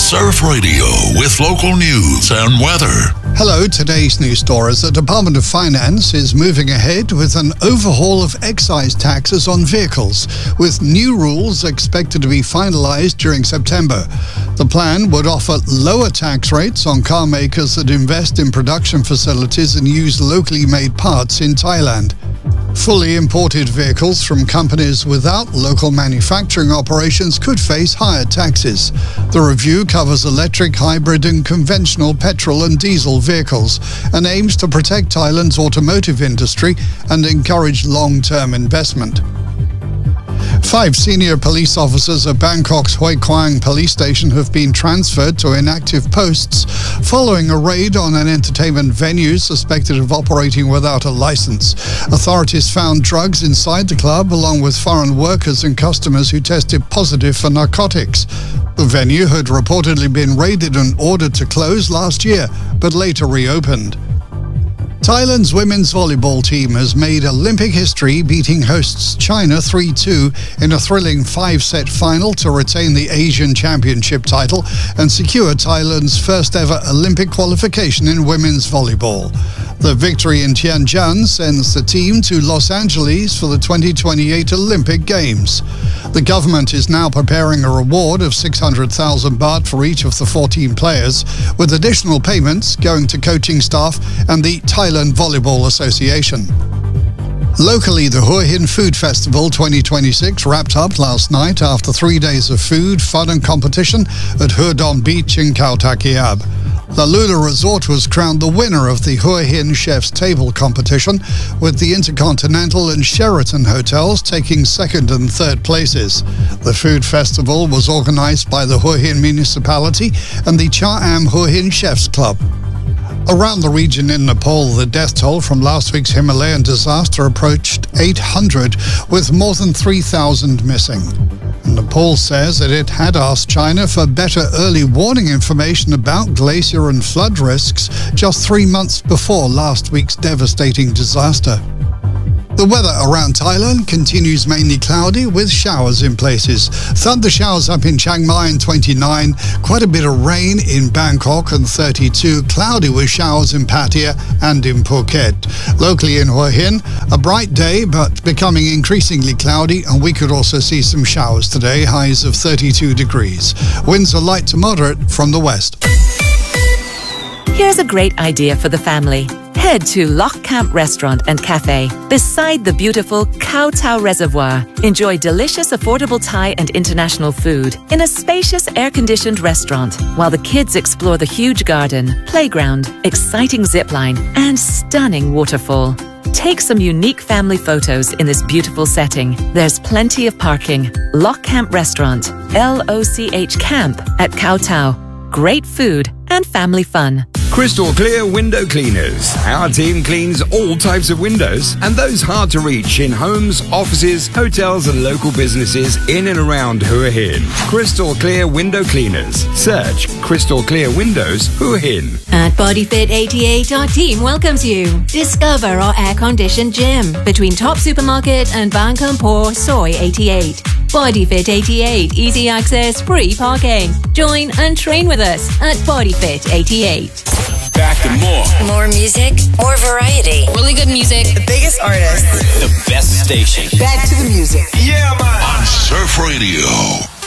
Surf Radio with local news and weather. Hello, today's news stories. The Department of Finance is moving ahead with an overhaul of excise taxes on vehicles, with new rules expected to be finalized during September. The plan would offer lower tax rates on car makers that invest in production facilities and use locally made parts in Thailand. Fully imported vehicles from companies without local manufacturing operations could face higher taxes. The review covers electric, hybrid and conventional petrol and diesel vehicles and aims to protect Thailand's automotive industry and encourage long-term investment. 5 senior police officers at Bangkok's Hoi Kwang police station have been transferred to inactive posts following a raid on an entertainment venue suspected of operating without a license. Authorities found drugs inside the club along with foreign workers and customers who tested positive for narcotics. The venue had reportedly been raided and ordered to close last year, but later reopened. Thailand's women's volleyball team has made Olympic history, beating hosts China 3-2 in a thrilling 5-set final to retain the Asian Championship title and secure Thailand's first ever Olympic qualification in women's volleyball. The victory in Tianjin sends the team to Los Angeles for the 2028 Olympic Games. The government is now preparing a reward of 600,000 baht for each of the 14 players, with additional payments going to coaching staff and the Thailand Volleyball Association. Locally, the Hua Hin Food Festival 2026 wrapped up last night after 3 days of food, fun and competition at Hua Don Beach in Khao Tak Kiab. The Lula Resort was crowned the winner of the Hua Hin Chef's Table competition, with the Intercontinental and Sheraton hotels taking second and third places. The food festival was organised by the Hua Hin Municipality and the Cha Am Hua Hin Chefs Club. Around the region in Nepal, the death toll from last week's Himalayan disaster approached 800, with more than 3,000 missing. Nepal says that it had asked China for better early warning information about glacier and flood risks just 3 months before last week's devastating disaster. The weather around Thailand continues mainly cloudy with showers in places. Thunder showers up in Chiang Mai in 29, quite a bit of rain in Bangkok and 32, cloudy with showers in Pattaya and in Phuket. Locally in Hua Hin, a bright day but becoming increasingly cloudy, and we could also see some showers today, highs of 32 degrees. Winds are light to moderate from the west. Here's a great idea for the family. Head to Loch Camp Restaurant and Cafe beside the beautiful Khao Tao Reservoir. Enjoy delicious, affordable Thai and international food in a spacious, air-conditioned restaurant while the kids explore the huge garden, playground, exciting zipline and stunning waterfall. Take some unique family photos in this beautiful setting. There's plenty of parking. Loch Camp Restaurant, LOCH Camp at Khao Tao. Great food and family fun. Crystal Clear Window Cleaners. Our team cleans all types of windows and those hard to reach in homes, offices, hotels and local businesses in and around Hua Hin. Crystal Clear Window Cleaners. Search Crystal Clear Windows Hua Hin. At BodyFit 88, our team welcomes you. Discover our air-conditioned gym between Top Supermarket and Bang Kampor Soy 88. BodyFit 88, easy access, free parking. Join and train with us at BodyFit 88. Back to more. More music, more variety. Really good music. The biggest artists. The best station. Back to the music. Yeah, man. On Surf Radio.